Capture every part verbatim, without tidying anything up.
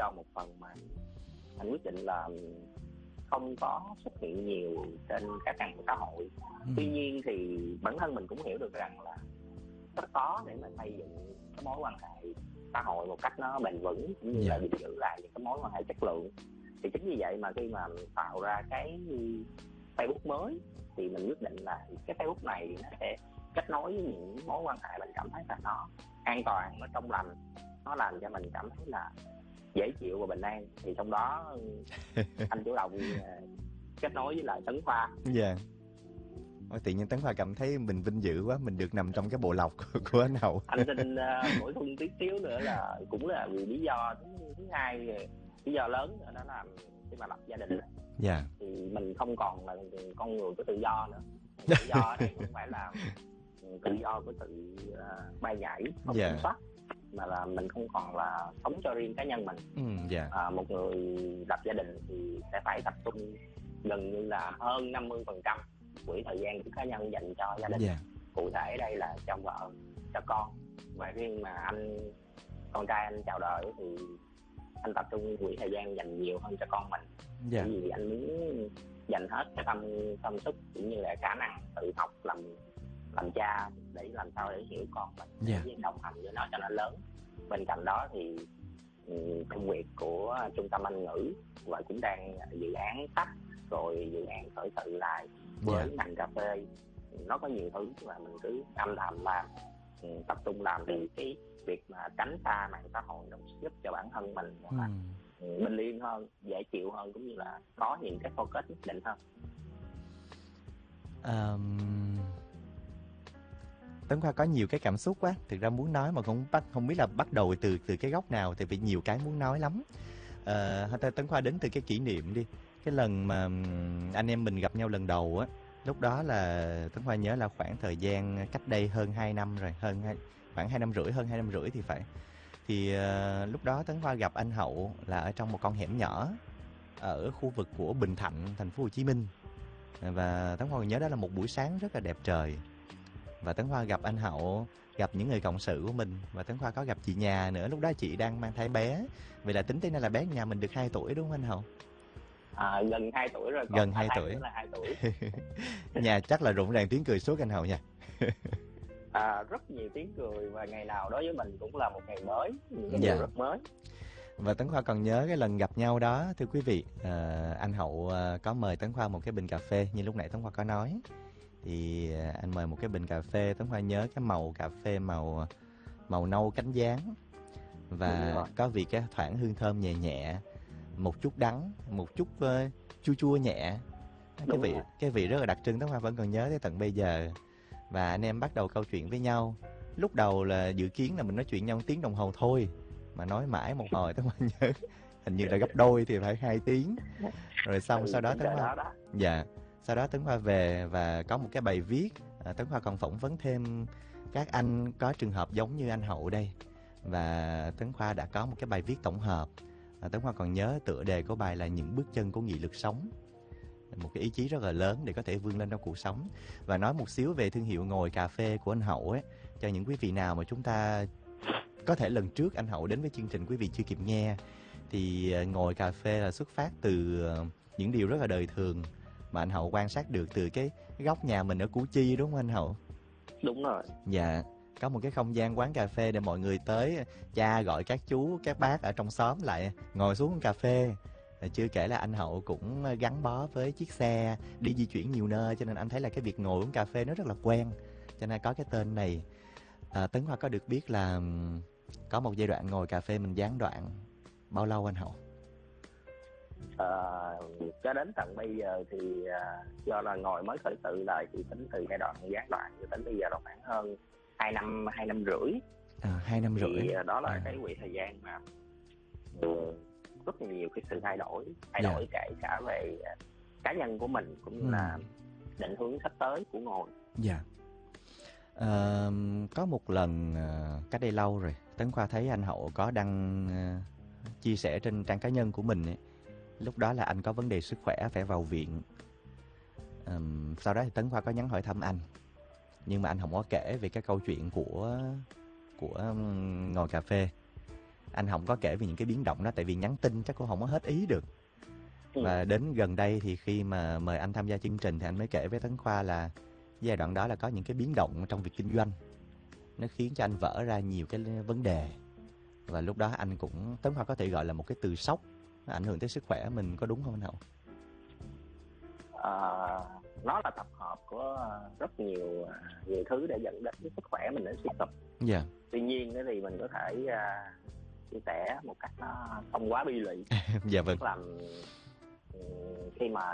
do một phần mà anh quyết định là không có xuất hiện nhiều trên các trang mạng xã hội. ừ. Tuy nhiên thì bản thân mình cũng hiểu được rằng là rất khó để mà xây dựng cái mối quan hệ xã hội một cách nó bền vững, cũng như yeah. là giữ lại những cái mối quan hệ chất lượng. Thì chính vì vậy mà khi mà tạo ra cái Facebook mới thì mình quyết định là cái Facebook này nó sẽ kết nối với những mối quan hệ mình cảm thấy là nó an toàn, nó trong lành, nó làm cho mình cảm thấy là dễ chịu và bình an. Thì trong đó anh chủ động kết nối với lại Tấn Khoa. Dạ. Yeah. Ôi, tự nhiên Tấn Khoa cảm thấy mình vinh dự quá, mình được nằm trong cái bộ lọc của, của anh Hậu. Anh xin uh, bổ sung tí xíu nữa là cũng là vì lý do thứ, thứ hai, lý do lớn nữa, đó là khi mà lập gia đình yeah. thì mình không còn là con người của tự do nữa. Tự do ở đây không phải là tự do của sự uh, bay nhảy, không kiểm yeah. soát, mà là mình không còn là sống cho riêng cá nhân mình. mm, yeah. à, Một người lập gia đình thì sẽ phải tập trung gần như là hơn năm mươi phần trăm quỹ thời gian của cá nhân dành cho gia đình. yeah. Cụ thể ở đây là cho vợ, cho con. Và riêng mà anh con trai anh chào đời thì anh tập trung quỹ thời gian dành nhiều hơn cho con mình. yeah. Bởi vì anh muốn dành hết cái tâm tâm sức cũng như là khả năng tự học làm làm cha để làm sao để hiểu con mình, yeah. để đồng hành với nó cho nó lớn. Bên cạnh đó thì công việc của trung tâm Anh ngữ và cũng đang dự án sách, rồi dự án khởi sự lại với yeah. ngành cà phê. Nó có nhiều thứ mà mình cứ âm thầm làm, tập trung làm, thì cái việc mà tránh xa mạng xã hội nó giúp cho bản thân mình là mm. bình yên hơn, dễ chịu hơn, cũng như là có những cái focus nhất định hơn. um... Tấn Khoa có nhiều cái cảm xúc quá, thực ra muốn nói mà cũng bắt không biết là bắt đầu từ từ cái góc nào, thì vì nhiều cái muốn nói lắm. À, Tấn Khoa đến từ cái kỷ niệm đi, cái lần mà anh em mình gặp nhau lần đầu á, lúc đó là Tấn Khoa nhớ là khoảng thời gian cách đây hơn hai năm rồi, hơn hai, khoảng hai năm rưỡi, hơn hai năm rưỡi thì phải. Thì uh, lúc đó Tấn Khoa gặp anh Hậu là ở trong một con hẻm nhỏ ở khu vực của Bình Thạnh, thành phố Hồ Chí Minh. Và Tấn Khoa nhớ đó là một buổi sáng rất là đẹp trời. Và Tấn Khoa gặp anh Hậu, gặp những người cộng sự của mình, và Tấn Khoa có gặp chị nhà nữa. Lúc đó chị đang mang thai bé. Vậy là tính tới nay là bé nhà mình được hai tuổi đúng không anh Hậu? À, gần hai tuổi rồi. Gần hai tuổi. Là hai tuổi. Nhà chắc là rộn ràng tiếng cười suốt anh Hậu nha. À, rất nhiều tiếng cười, và ngày nào đối với mình cũng là một ngày mới, những cái dạ. điều rất mới. Và Tấn Khoa còn nhớ cái lần gặp nhau đó, thưa quý vị, à, anh Hậu à, có mời Tấn Khoa một cái bình cà phê như lúc nãy Tấn Khoa có nói. Thì anh mời một cái bình cà phê, Tấn Khoa nhớ cái màu cà phê màu màu nâu cánh gián, và có vị cái thoảng hương thơm nhẹ nhẹ, một chút đắng, một chút uh, chua chua nhẹ. Cái Đúng vị rồi. Cái vị rất là đặc trưng, Tấn Khoa vẫn còn nhớ tới tận bây giờ. Và anh em bắt đầu câu chuyện với nhau. Lúc đầu là dự kiến là mình nói chuyện nhau một tiếng đồng hồ thôi, mà nói mãi một hồi Tấn Khoa nhớ hình như là gấp đôi thì phải hai tiếng. Rồi xong ừ, sau đó Tấn Khoa đó. Dạ. Sau đó Tấn Khoa về và có một cái bài viết, à, Tấn Khoa còn phỏng vấn thêm các anh có trường hợp giống như anh Hậu đây. Và Tấn Khoa đã có một cái bài viết tổng hợp. à, Tấn Khoa còn nhớ tựa đề của bài là Những bước chân của nghị lực sống. Một cái ý chí rất là lớn để có thể vươn lên trong cuộc sống. Và nói một xíu về thương hiệu Ngồi Cà Phê của anh Hậu ấy, cho những quý vị nào mà chúng ta có thể lần trước anh Hậu đến với chương trình quý vị chưa kịp nghe, thì Ngồi Cà Phê là xuất phát từ những điều rất là đời thường mà anh Hậu quan sát được từ cái, cái góc nhà mình ở Củ Chi, đúng không anh Hậu? Đúng rồi. Dạ, có một cái không gian quán cà phê để mọi người tới, cha gọi các chú, các bác ở trong xóm lại ngồi xuống uống cà phê. Chưa kể là anh Hậu cũng gắn bó với chiếc xe, đi di chuyển nhiều nơi, cho nên anh thấy là cái việc ngồi uống cà phê nó rất là quen, cho nên có cái tên này. à, Tấn Khoa có được biết là có một giai đoạn Ngồi Cà Phê mình gián đoạn bao lâu anh Hậu? À, cho đến tận bây giờ thì à, do là Ngồi mới khởi sự lại, thì tính từ giai đoạn gián đoạn cho đến bây giờ là khoảng hơn hai năm, hai năm rưỡi. À, hai năm rưỡi. Thì đó là à. cái quỹ thời gian mà ừ, rất nhiều cái sự thay đổi, thay yeah. đổi kể cả về uh, cá nhân của mình cũng như ừ. là định hướng sắp tới của Ngồi. Dạ. Yeah. À, có một lần uh, cách đây lâu rồi, Tấn Khoa thấy anh Hậu có đăng uh, chia sẻ trên trang cá nhân của mình ấy. Lúc đó là anh có vấn đề sức khỏe phải vào viện. um, Sau đó thì Tấn Khoa có nhắn hỏi thăm anh, nhưng mà anh không có kể về cái câu chuyện của của um, Ngồi Cà Phê. anh không có kể về những cái biến động đó, tại vì nhắn tin chắc cũng không có hết ý được. Ừ. Và đến gần đây thì khi mà mời anh tham gia chương trình thì anh mới kể với Tấn Khoa là giai đoạn đó là có những cái biến động trong việc kinh doanh, nó khiến cho anh vỡ ra nhiều cái vấn đề. Và lúc đó anh cũng, Tấn Khoa có thể gọi là một cái từ sốc, nó ảnh hưởng tới sức khỏe mình, có đúng không anh Hậu? À, nó là tập hợp của rất nhiều nhiều thứ để dẫn đến cái sức khỏe mình đến suy sụp. Dạ. Tuy nhiên thì mình có thể uh, chia sẻ một cách nó không quá bi lụy. Dạ vâng. Tức là um, khi mà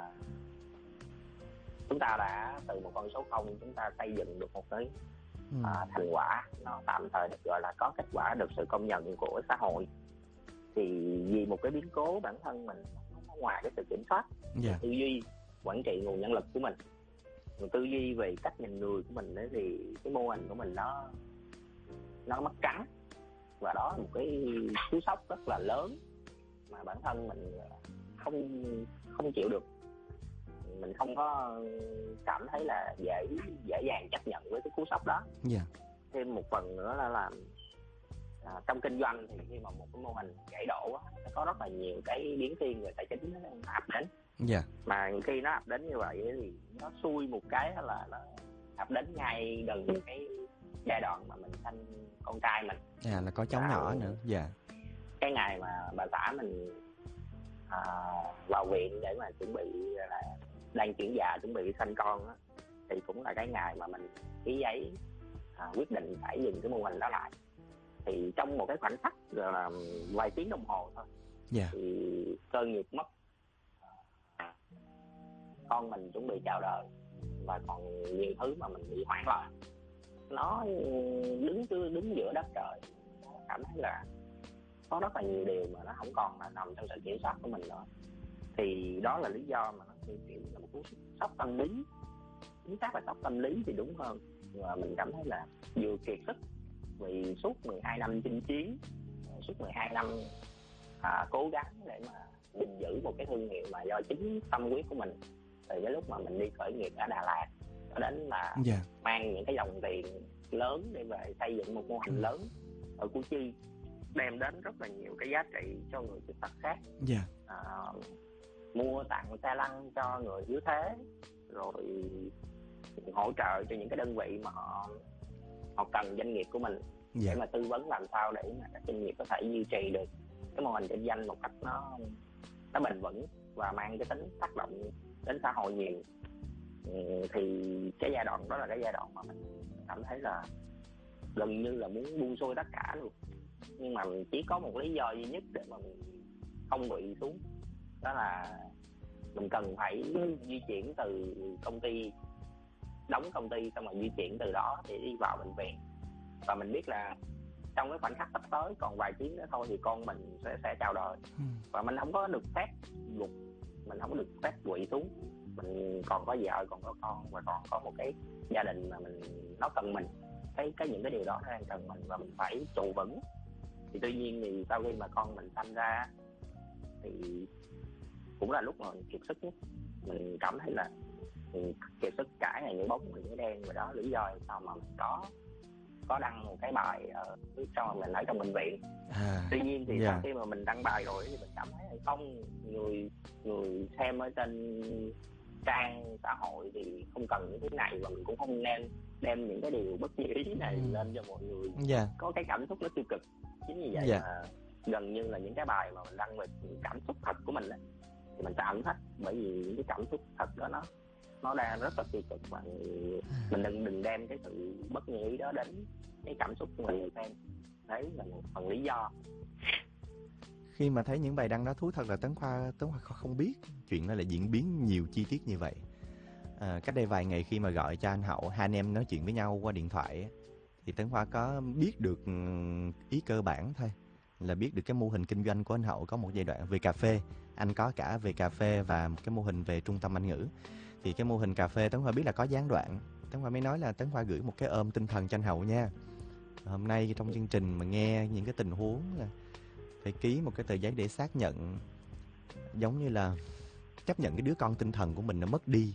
chúng ta đã từ một con số không, chúng ta xây dựng được một cái Ừ. uh, thành quả nó tạm thời được gọi là có kết quả, được sự công nhận của xã hội, thì vì một cái biến cố bản thân mình nó ngoài cái sự kiểm soát, Dạ. tư duy quản trị nguồn nhân lực của mình, mình tư duy về cách nhìn người của mình đấy, thì cái mô hình của mình nó nó mất trắng. Và đó là một cái cú sốc rất là lớn mà bản thân mình không không chịu được. Mình không có cảm thấy là dễ dễ dàng chấp nhận với cái cú sốc đó. Dạ. Thêm một phần nữa là làm à, trong kinh doanh thì khi mà một cái mô hình gãy đổ á, nó có rất là nhiều cái biến thiên về tài chính nó ập đến. Dạ. Mà khi nó ập đến như vậy thì nó xui một cái là nó ập đến ngay gần cái giai đoạn mà mình sanh con trai mình. À, là có cháu Và nhỏ nữa. Dạ. cái ngày mà bà xã mình à, vào viện để mà chuẩn bị là đang chuyển dạ, chuẩn bị sanh con á, thì cũng là cái ngày mà mình ký giấy à, quyết định phải dừng cái mô hình đó lại. Thì trong một cái khoảnh khắc rồi là vài tiếng đồng hồ thôi, Dạ. thì cơ nghiệp mất, con mình chuẩn bị chào đời và còn nhiều thứ mà mình bị hoảng loạn. Nó đứng đứng giữa đất trời, cảm thấy là có rất là nhiều điều mà nó không còn là nằm trong sự kiểm soát của mình nữa. Thì đó là lý do mà nó kiểu là một cú sốc tâm lý. Chính xác là sốc tâm lý thì đúng hơn. Và mình cảm thấy là vừa kiệt sức vì suốt mười hai năm chinh chiến, suốt mười hai năm à, cố gắng để mà gìn giữ một cái thương hiệu mà do chính tâm huyết của mình. Từ cái lúc mà mình đi khởi nghiệp ở Đà Lạt cho đến là Dạ. mang những cái dòng tiền lớn để về xây dựng một mô hình lớn ở Củ Chi, đem đến rất là nhiều cái giá trị cho người khuyết tật khác. Dạ. À, mua tặng xe lăn cho người yếu thế, rồi hỗ trợ cho những cái đơn vị mà họ họ cần doanh nghiệp của mình. Dạ. Để mà tư vấn làm sao để mà các doanh nghiệp có thể duy trì được cái mô hình kinh doanh một cách nó nó bền vững và mang cái tính tác động đến xã hội nhiều. Ừ, thì cái giai đoạn đó là cái giai đoạn mà mình cảm thấy là gần như là muốn buông xuôi tất cả luôn. Nhưng mà mình chỉ có một lý do duy nhất để mà mình không bị xuống, đó là mình cần phải di chuyển từ công ty, đóng công ty xong rồi di chuyển từ đó để đi vào bệnh viện. Và mình biết là trong cái khoảnh khắc sắp tới còn vài tiếng nữa thôi thì con mình sẽ sẽ chào đời. Ừ. Và mình không có được phép gục, mình không có được phép quỵ xuống. Mình còn có vợ, còn có con và còn có một cái gia đình mà mình nó cần mình. Cái cái những cái điều đó nó đang cần mình và mình phải trụ vững. Thì tuy nhiên thì sau khi mà con mình sanh ra thì cũng là lúc mà mình kiệt sức nhất. Mình cảm thấy là mình kiệt sức cả ngày những bóng và những đen, và đó lý do sao mà mình có có đăng một cái bài ở cho mình ở trong bệnh viện. À, tuy nhiên thì yeah. sau khi mà mình đăng bài rồi thì mình cảm thấy không, người người xem ở trên trang xã hội thì không cần những cái này, và mình cũng không nên đem những cái điều bất như ý này ừ. lên cho mọi người yeah. có cái cảm xúc nó tiêu cực. Chính vì vậy yeah. mà gần như là những cái bài mà mình đăng về cảm xúc thật của mình ấy, thì mình sẽ ẩn hết, bởi vì những cái cảm xúc thật đó nó nó đang rất là tiêu cực, và mình đừng đừng đem cái sự bất như ý đó đến cái cảm xúc của người xem. Đấy là một phần lý do. Khi mà thấy những bài đăng đó, thú thật là Tấn Khoa Tấn Khoa không biết chuyện nó lại diễn biến nhiều chi tiết như vậy. À, cách đây vài ngày khi mà gọi cho anh Hậu, hai anh em nói chuyện với nhau qua điện thoại, thì Tấn Khoa có biết được ý cơ bản thôi, là biết được cái mô hình kinh doanh của anh Hậu có một giai đoạn về cà phê. Anh có cả về cà phê và một cái mô hình về trung tâm Anh ngữ. Thì cái mô hình cà phê Tấn Khoa biết là có gián đoạn. Tấn Khoa mới nói là Tấn Khoa gửi một cái ôm tinh thần cho anh Hậu nha. Hôm nay trong chương trình mà nghe những cái tình huống là phải ký một cái tờ giấy để xác nhận, giống như là chấp nhận cái đứa con tinh thần của mình nó mất đi,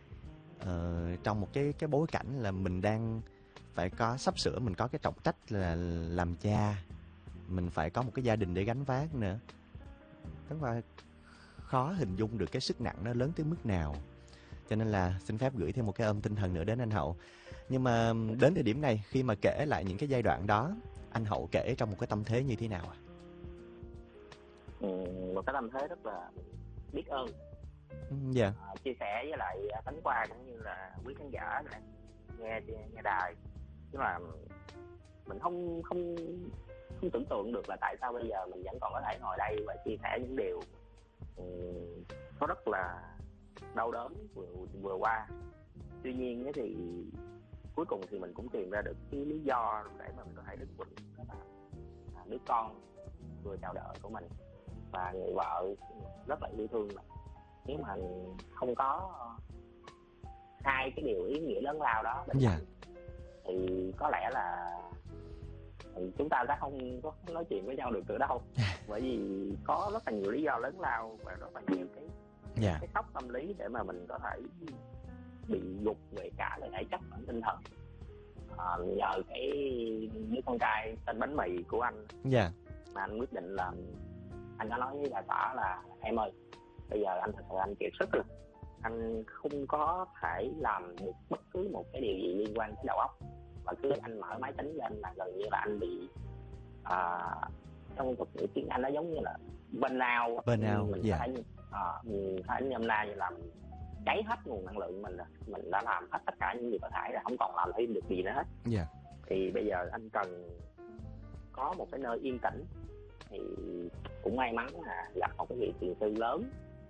ờ, trong một cái cái bối cảnh là mình đang phải có sắp sửa mình có cái trọng trách là làm cha, mình phải có một cái gia đình để gánh vác nữa. Tấn Khoa khó hình dung được cái sức nặng nó lớn tới mức nào. Cho nên là xin phép gửi thêm một cái ôm tinh thần nữa đến anh Hậu. Nhưng mà đến thời điểm này, khi mà kể lại những cái giai đoạn đó, anh Hậu kể trong một cái tâm thế như thế nào ạ? Ừ, một cái tâm thế rất là biết ơn. Dạ. À, chia sẻ với lại Tấn Khoa cũng như là quý khán giả này, nghe nghe đài, chứ mà mình không không không tưởng tượng được là tại sao bây giờ mình vẫn còn có thể ngồi đây và chia sẻ những điều um, nó rất là đau đớn vừa vừa qua. Tuy nhiên thì cuối cùng thì mình cũng tìm ra được cái lý do để mà mình có thể đứng vững, đó là đứa con vừa chào đời của mình và người vợ rất là yêu thương mình. Nếu mà không có hai cái điều ý nghĩa lớn lao đó bên Dạ. thì có lẽ là chúng ta sẽ không có nói chuyện với nhau được từ đâu. Bởi vì có rất là nhiều lý do lớn lao và rất là nhiều cái Dạ. cái sốc tâm lý để mà mình có thể bị gục về cả về thể chất lẫn tinh thần. À, nhờ cái đứa con trai tên bánh mì của anh, Dạ. mà anh quyết định là anh có nói với bà xã là em ơi, bây giờ anh thật sự anh kiệt sức rồi, anh không có thể làm được bất cứ một cái điều gì liên quan tới đầu óc, và cứ anh mở máy tính lên là gần như là anh bị à, trong thuật ngữ tiếng Anh nó giống như là burnout. Burnout, mình dạ. phải à, mình phải nhâm na như là cháy hết nguồn năng lượng mình rồi, mình đã làm hết tất cả những gì có thể rồi, không còn làm thêm được gì nữa hết. Dạ. Thì bây giờ anh cần có một cái nơi yên tĩnh. Thì cũng may mắn là gặp một cái vị thiền sư lớn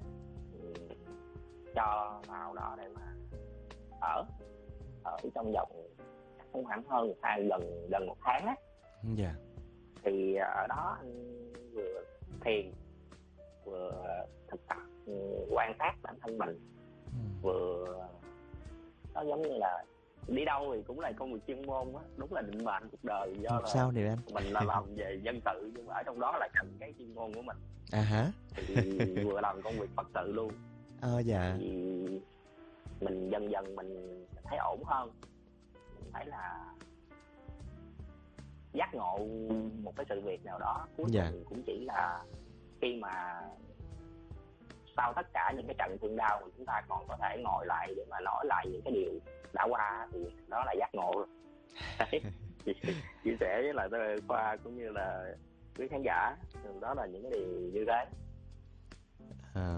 cho vào đó để mà ở ở trong vòng không khoảng hơn hai gần gần một tháng á. Dạ. Thì ở đó anh vừa thiền vừa thực tập quan sát bản thân mình, Ừ. vừa nó giống như là đi đâu thì cũng là công việc chuyên môn á, đúng là định mệnh cuộc đời. Do là Sao này anh? mình là làm về dân sự nhưng mà ở trong đó là cần cái chuyên môn của mình. À hả? Thì vừa làm công việc Phật sự luôn. Ờ dạ. Thì mình dần dần mình thấy ổn hơn, mình thấy là giác ngộ một cái sự việc nào đó. Cuối Dạ. cùng cũng chỉ là khi mà sau tất cả những cái trận thương đau mà chúng ta còn có thể ngồi lại để mà nói lại những cái điều đã qua, thì đó là giác ngộ rồi. Chia sẻ với lại Khoa cũng như là quý khán giả, đó là những cái điều như thế. À,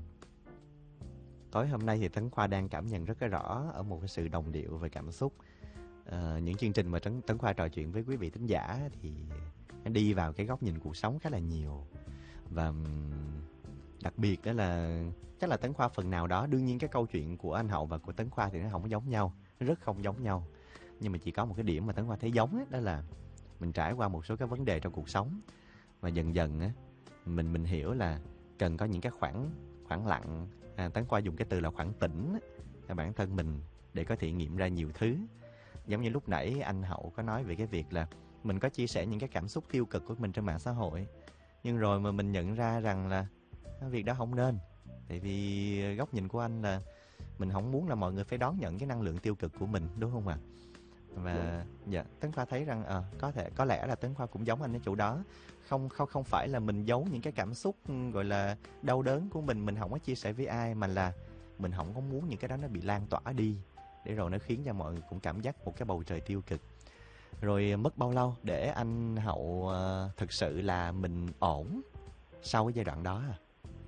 tối hôm nay thì Tấn Khoa đang cảm nhận rất là rõ ở một cái sự đồng điệu về cảm xúc. À, những chương trình mà Tấn, Tấn Khoa trò chuyện với quý vị thính giả thì nó đi vào cái góc nhìn cuộc sống khá là nhiều. Và đặc biệt đó là chắc là Tấn Khoa phần nào đó, đương nhiên cái câu chuyện của anh Hậu và của Tấn Khoa thì nó không giống nhau, nó rất không giống nhau. Nhưng mà chỉ có một cái điểm mà Tấn Khoa thấy giống ấy, đó là mình trải qua một số cái vấn đề trong cuộc sống và dần dần á mình mình hiểu là cần có những cái khoảng khoảng lặng, à, Tấn Khoa dùng cái từ là khoảng tĩnh á, cho bản thân mình để có thể nghiệm ra nhiều thứ. Giống như lúc nãy anh Hậu có nói về cái việc là mình có chia sẻ những cái cảm xúc tiêu cực của mình trên mạng xã hội, nhưng rồi mà mình nhận ra rằng là việc đó không nên. Tại vì góc nhìn của anh là mình không muốn là mọi người phải đón nhận cái năng lượng tiêu cực của mình, đúng không ạ? À? Và dạ, Tấn Khoa thấy rằng à, có thể có lẽ là Tấn Khoa cũng giống anh ở chỗ đó. Không không không phải là mình giấu những cái cảm xúc gọi là đau đớn của mình, mình không có chia sẻ với ai, mà là mình không có muốn những cái đó nó bị lan tỏa đi, để rồi nó khiến cho mọi người cũng cảm giác một cái bầu trời tiêu cực. Rồi mất bao lâu để anh Hậu uh, thực sự là mình ổn sau cái giai đoạn đó à?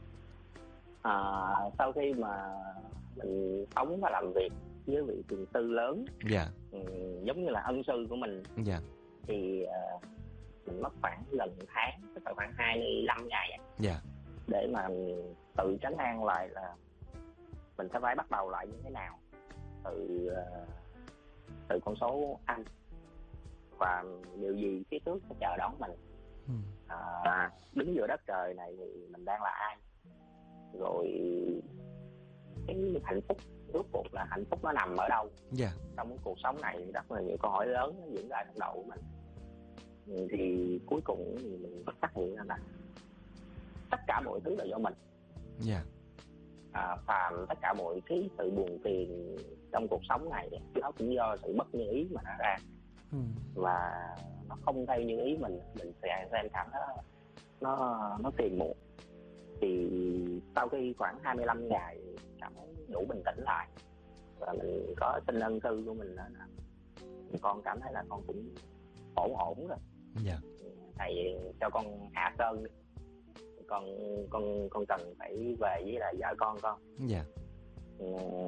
À, sau khi mà mình sống và làm việc với vị thiền sư lớn, dạ. um, giống như là ân sư của mình, dạ. thì uh, mình mất khoảng gần một tháng, tức là khoảng hai mươi lăm ngày dạ. để mà tự trấn an lại là mình sẽ phải bắt đầu lại như thế nào từ uh, từ con số anh, và điều gì phía trước sẽ chờ đón mình. ừ. À, đứng giữa đất trời này thì mình đang là ai, rồi cái hạnh phúc rốt cuộc là hạnh phúc nó nằm ở đâu. yeah. Trong cái cuộc sống này rất là nhiều câu hỏi lớn nó diễn ra trong đầu của mình. Thì cuối cùng thì mình phát hiện ra là tất cả mọi thứ là do mình. yeah. À, và tất cả mọi cái sự buồn phiền trong cuộc sống này nó cũng do sự bất như ý mà nó ra. ừ. Và nó không theo như ý mình, mình sẽ em cảm thấy nó nó phiền muộn. Thì sau khi khoảng hai mươi lăm ngày cảm thấy đủ bình tĩnh lại và mình có xin ân sư của mình, là con cảm thấy là con cũng ổn ổn rồi. Dạ. Thầy cho con hạ cơn, con con con cần phải về với lại vợ con con. Dạ. Ừ,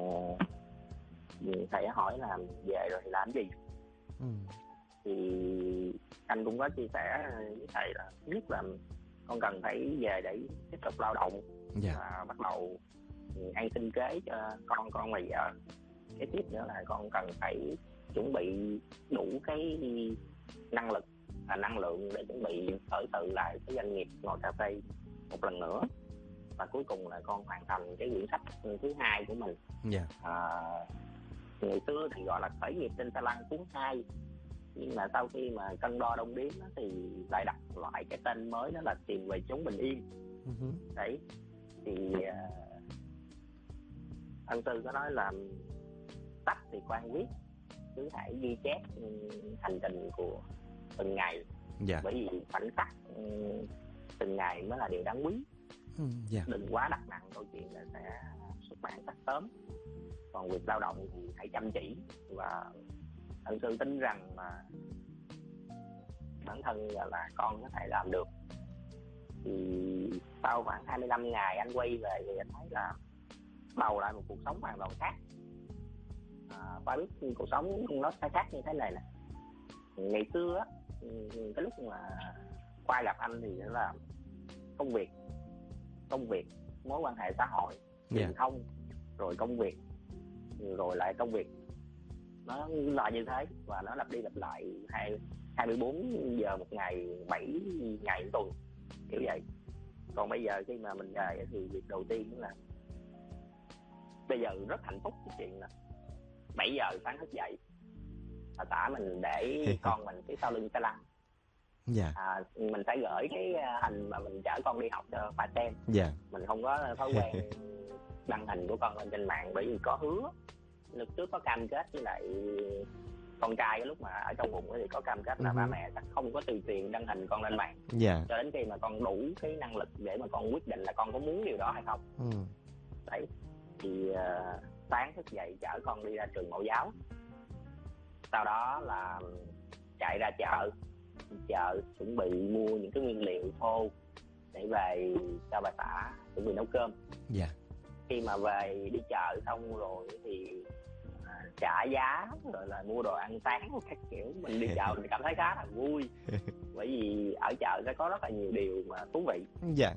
thầy hỏi là về rồi thì làm gì. Ừ. Thì anh cũng có chia sẻ với thầy là nhất là con cần phải về để tiếp tục lao động. Dạ. Và bắt đầu ăn sinh kế cho con con và vợ. Cái tiếp nữa là con cần phải chuẩn bị đủ cái năng lực và năng lượng để chuẩn bị khởi sự lại cái doanh nghiệp ngồi cà phê một lần nữa. Và cuối cùng là con hoàn thành cái quyển sách thứ hai của mình. Yeah. À, ngày xưa thì gọi là khởi nghiệp trên xe lăn cuốn hai, nhưng mà sau khi mà cân đo đong đếm thì lại đặt lại cái tên mới, đó là tìm về chốn bình yên. Uh-huh. Đấy thì uh, ân sư có nói là sách thì khoan viết, cứ hãy ghi chép hành trình của từng ngày. Yeah. Bởi vì khoảnh khắc từng ngày mới là điều đáng quý. Yeah. Đừng quá đặt nặng câu chuyện là sẽ xuất bản sách sớm. Còn việc lao động thì hãy chăm chỉ, và ân sư tin rằng là bản thân là, là con có thể làm được. Thì sau khoảng hai mươi lăm ngày anh quay về thì anh thấy là đầu lại một cuộc sống hoàn toàn khác. À, phải biết cuộc sống nó sẽ khác như thế này nè. Ngày xưa á, cái lúc mà quay gặp anh thì là công việc, công việc, mối quan hệ xã hội, truyền yeah. thông, rồi công việc, rồi lại công việc. Nó là như thế và nó lặp đi lặp lại hai mươi bốn giờ một ngày, bảy ngày một tuần, kiểu vậy. Còn bây giờ khi mà mình về thì việc đầu tiên là bây giờ rất hạnh phúc cái chuyện là bảy giờ sáng thức dậy, bà xã mình để con mình phía sau lưng xe lăn. Yeah. À, mình sẽ gửi cái hình mà mình chở con đi học cho bà xem. Yeah. Mình không có thói quen đăng hình của con lên trên mạng, bởi vì có hứa lúc trước có cam kết với lại con trai cái lúc mà ở trong bụng thì có cam kết là uh-huh. ba mẹ sẽ không có tùy tiện đăng hình con lên mạng. Yeah. Cho đến khi mà con đủ cái năng lực để mà con quyết định là con có muốn điều đó hay không. Uh. Đấy thì uh, sáng thức dậy chở con đi ra trường mẫu giáo, sau đó là chạy ra chợ chợ chuẩn bị mua những cái nguyên liệu thô để về cho bà xã chuẩn bị nấu cơm. Yeah. Khi mà về đi chợ xong rồi thì à, trả giá rồi là mua đồ ăn sáng các kiểu, mình đi chợ mình cảm thấy khá là vui, bởi vì ở chợ sẽ có rất là nhiều điều mà thú vị. Yeah.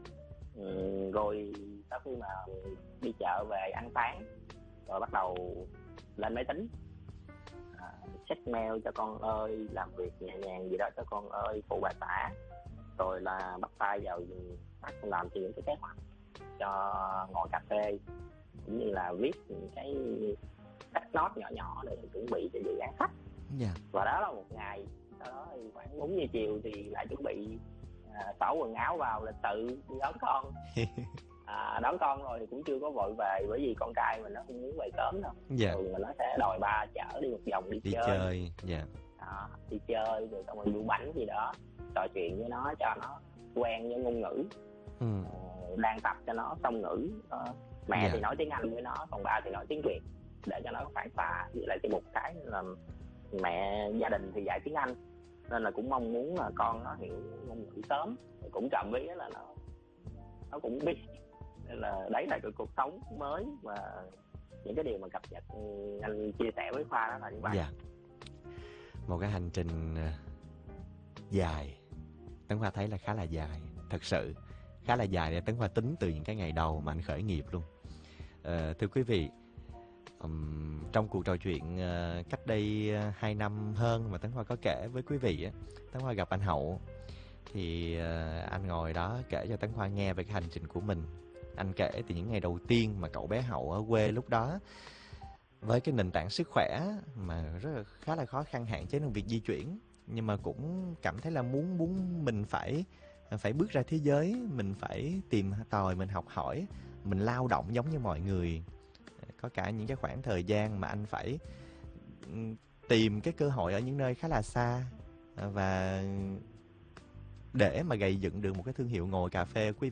Ừ, rồi sau khi mà đi chợ về ăn sáng rồi bắt đầu lên máy tính, à, check mail cho con ơi, làm việc nhẹ nhàng gì đó cho con ơi, phụ bà xã, rồi là bắt tay vào bắt làm những cái kế hoạch cho ngồi cà phê, cũng như là viết những cái sách note nhỏ nhỏ để chuẩn bị cho dự án sách. Yeah. Và đó là một ngày. Sau đó thì khoảng bốn giờ chiều thì lại chuẩn bị à, xỏ quần áo vào lịch sự đi đón con. À, đón con rồi thì cũng chưa có vội về, bởi vì con trai mình nó không muốn về sớm đâu. Yeah. Rồi mà nó sẽ đòi ba chở đi một vòng đi, đi chơi. chơi. Yeah. Đó, đi chơi rồi xong rồi mua bánh gì đó, trò chuyện với nó cho nó quen với ngôn ngữ. Ừ. Ờ, đang tập cho nó song ngữ. Ờ, mẹ yeah. thì nói tiếng Anh với nó, còn ba thì nói tiếng Việt, để cho nó phản xạ. Với lại cái một cái là mẹ gia đình thì dạy tiếng Anh, nên là cũng mong muốn là con nó hiểu ngôn ngữ sớm. Cũng trộm vía là nó nó cũng biết. Nên là đấy là cái cuộc sống mới và những cái điều mà cập nhật anh chia sẻ với Khoa, đó là như vậy. Yeah. Một cái hành trình dài, Tấn Khoa thấy là khá là dài, thật sự khá là dài để Tấn Khoa tính từ những cái ngày đầu mà anh khởi nghiệp luôn. À, thưa quý vị, um, trong cuộc trò chuyện uh, cách đây uh, hai năm hơn mà Tấn Khoa có kể với quý vị á, Tấn Khoa gặp anh Hậu thì uh, anh ngồi đó kể cho Tấn Khoa nghe về cái hành trình của mình. Anh kể từ những ngày đầu tiên mà cậu bé Hậu ở quê lúc đó, với cái nền tảng sức khỏe mà rất là khá là khó khăn, hạn chế trong việc di chuyển, nhưng mà cũng cảm thấy là muốn muốn mình phải phải bước ra thế giới, mình phải tìm tòi, mình học hỏi, mình lao động giống như mọi người. Có cả những cái khoảng thời gian mà anh phải tìm cái cơ hội ở những nơi khá là xa, và để mà gây dựng được một cái thương hiệu ngồi cà phê quý